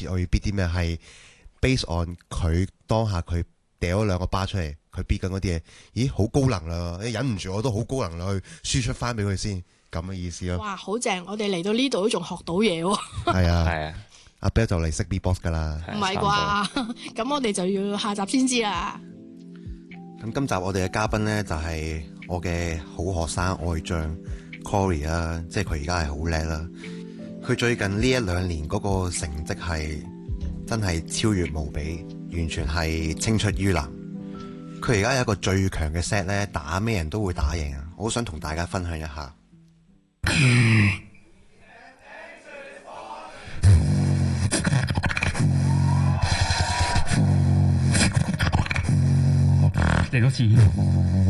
次我要 beat 啲咩，係 base on 佢當下佢掉咗兩個巴出嚟，佢 beat 緊嗰啲嘢，咦好高能量啊！忍唔住我都好高能量去輸出翻俾佢先，咁嘅意思咯。 哇，好正！我哋嚟到呢度都仲學到嘢喎。 係啊， 係啊， 阿 Bell 就嚟識 beatbox 噶啦。 唔係啩？咁我哋就要下集先知啦。 咁今集我哋嘅嘉賓呢，就係我嘅好學生愛將 Cory 啦，即係佢而家係好叻啦。佢最近呢1-2年嗰個成績係真係超越無比，完全係青出於藍。佢而家有一個最強嘅 set 咧，打咩人都會打贏啊！我好想同大家分享一下。 嚟多次。